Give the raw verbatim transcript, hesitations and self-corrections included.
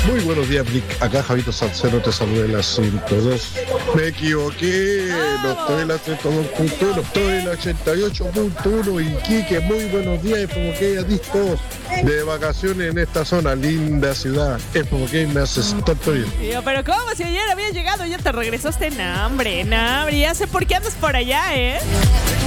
Muy buenos días, Rick. Acá Javito Salcero te saluda en la ciento dos. Me equivoqué, no estoy en la ciento dos punto uno, estoy en la ochenta y ocho punto uno. Iquique, muy buenos días, Espomoqué, a discos de vacaciones en esta zona, linda ciudad. Espomoqué, me haces tanto bien. Tío, pero ¿cómo? Si ayer habías llegado, ya te regresaste en hambre, en hambre. Ya sé por qué andas por allá, ¿eh?